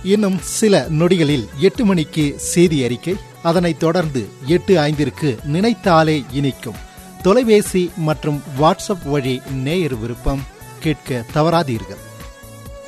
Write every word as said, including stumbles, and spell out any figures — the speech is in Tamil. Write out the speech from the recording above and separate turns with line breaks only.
இன்னும் சில நொடிகளில் எட்டு மணிக்கு செய்தி அறிக்கை, அதனைத் தொடர்ந்து எட்டு ஐந்திற்கு நினைத்தாலே இனிக்கும் தொலைபேசி மற்றும் வாட்ஸ்அப் வழி நேயர் விருப்பம் கேட்க தவறாதீர்கள்.